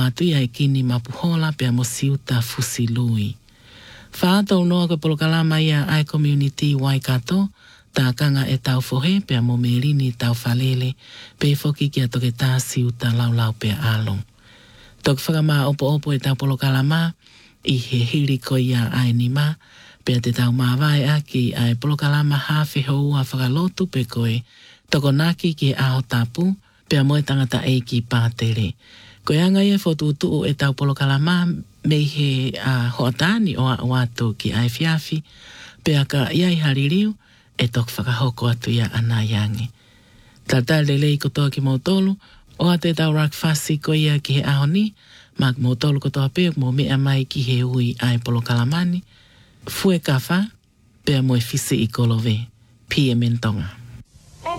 atu ia e kini mapuhola pia mo siuta fusilui. Whātou noa ko polokalama ia ai community Waikato, tā kanga e tau fohe pia mo merini tau falele, pe foki kia toke tā siuta lau pia along. Tok whakama opo e tau polokalama, i he hiri ko ia ai ni ma, pia te tau mawai a ki ai polokalama hawhi houa whakalotu pe koe, toko naki ki aho tapu, pia moe tangata e ki pātere. Koe anga ia fotutu e tau polokalama, mei he hoatani o a watu ki ai fiafi, pia ka iai haririu, e tok whakahoko atu ia ana yangi. Tata lelei kotoa ki mautolu, o a te tau rakfasi ko ia ki he ahoni, mak mautolu kotoa peo mo mea mai ki he ui ai polokalamani, fue kafa, pia moe fisi i kolove, pia mentonga.